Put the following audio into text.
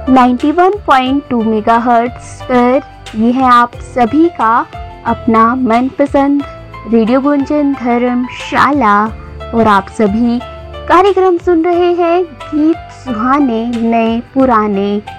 91.2 megahertz पर ये है आप सभी का अपना मनपसंद रेडियो गुंजन धर्मशाला और आप सभी कार्यक्रम सुन रहे हैं गीत सुहाने नए पुराने।